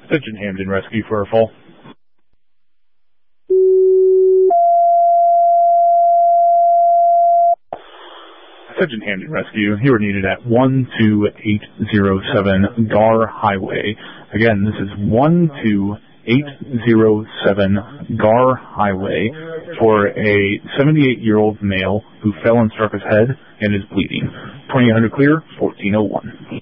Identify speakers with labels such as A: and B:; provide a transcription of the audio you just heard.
A: Attention Hamden Rescue for a fall. Attention Hamden Rescue, you are needed at 12807 Gar Highway. Again, this is 12807 Gar Highway for a 78-year-old male who fell and struck his head and is bleeding. 2800 clear, 1401.